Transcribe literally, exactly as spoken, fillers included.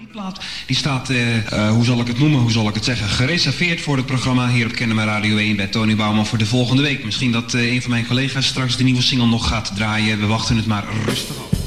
plaat die staat, uh, uh, hoe zal ik het noemen, hoe zal ik het zeggen, gereserveerd voor het programma hier op Kennemer Radio één bij Tony Bouwman voor de volgende week. Misschien dat uh, een van mijn collega's straks de nieuwe single nog gaat draaien. We wachten het maar rustig af.